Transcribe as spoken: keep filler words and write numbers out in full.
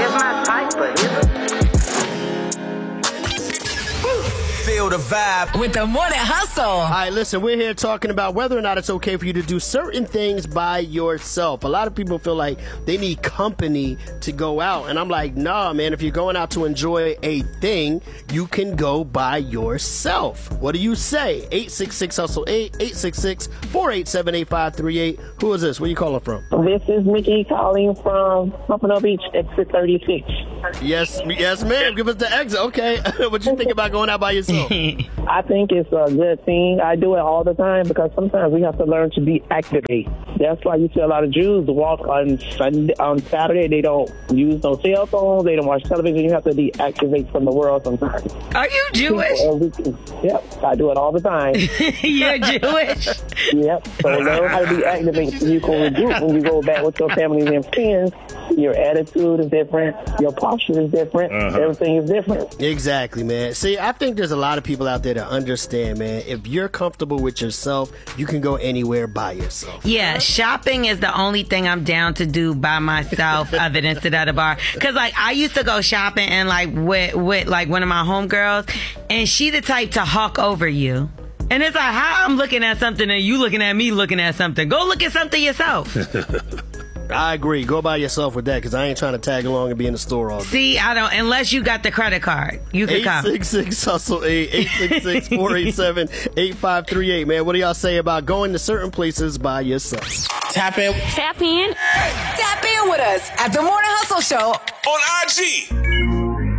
Here's my type, but here's Feel the vibe with the Morning Hustle. All right, listen, we're here talking about whether or not it's okay for you to do certain things by yourself. A lot of people feel like they need company to go out. And I'm like, nah, man, if you're going out to enjoy a thing, you can go by yourself. What do you say? eight six six hustle eight, eight six six, four eight seven, eight five three eight. Who is this? Where you calling from? This is Mickey calling from Pompano Beach, exit thirty-six. Yes, yes, ma'am. Give us the exit. Okay. What you think about going out by yourself? I think it's a good thing. I do it all the time because sometimes we have to learn to deactivate. That's why you see a lot of Jews walk on Sunday, on Saturday. They don't use no cell phones. They don't watch television. You have to deactivate from the world sometimes. Are you Jewish? Yep, I do it all the time. You're Jewish? Yep. So learn how to deactivate so you can regroup when you go back with your family and friends. Your attitude is different. Your posture is different. Uh-huh. Everything is different. Exactly, man. See, I think there's a lot of people out there that understand, man. If you're comfortable with yourself, you can go anywhere by yourself. Yeah, shopping is the only thing I'm down to do by myself other than sit at a bar. Because, like, I used to go shopping and, like, with, with, like, one of my homegirls, and she the type to hawk over you. And it's like, how I'm looking at something and you looking at me looking at something. Go look at something yourself. I agree. Go by yourself with that because I ain't trying to tag along and be in the store all day. See, I don't, unless you got the credit card. You can come. eight six six hustle eight, eight six six, four eight seven, eight five three eight. Man, what do y'all say about going to certain places by yourself? Tap in. Tap in. Tap in with us at the Morning Hustle Show on I G.